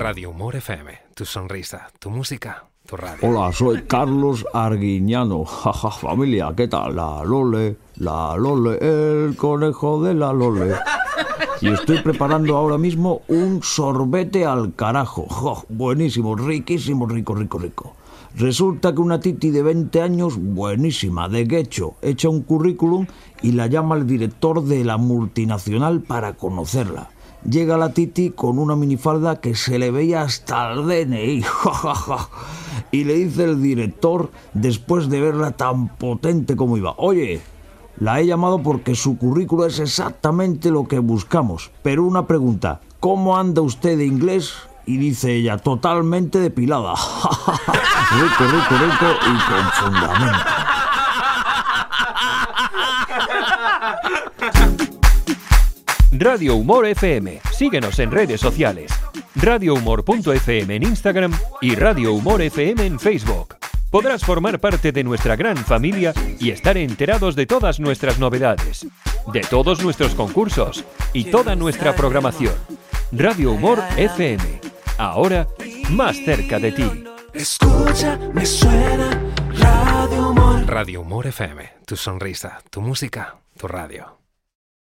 Radio Humor FM, tu sonrisa, tu música, tu radio. Hola, soy Carlos Arguiñano. Jaja, familia, ¿qué tal? La Lole, el conejo de la Lole. Y estoy preparando ahora mismo un sorbete al carajo. Jo, buenísimo, riquísimo, rico. Resulta que una titi de 20 años, buenísima, de Guecho, echa un currículum y la llama el director de la multinacional para conocerla. Llega la titi con una minifalda que se le veía hasta el DNI. Y le dice el director, después de verla tan potente como iba: oye, la he llamado porque su currículum es exactamente lo que buscamos. Pero una pregunta, ¿cómo anda usted de inglés? Y dice ella, totalmente depilada. Rico y con fundamento. Radio Humor FM. Síguenos en redes sociales. radiohumor.fm en Instagram y Radio Humor FM en Facebook. Podrás formar parte de nuestra gran familia y estar enterados de todas nuestras novedades, de todos nuestros concursos y toda nuestra programación. Radio Humor FM. Ahora, más cerca de ti. Escucha, me suena Radio Humor. Radio Humor FM, tu sonrisa, tu música, tu radio.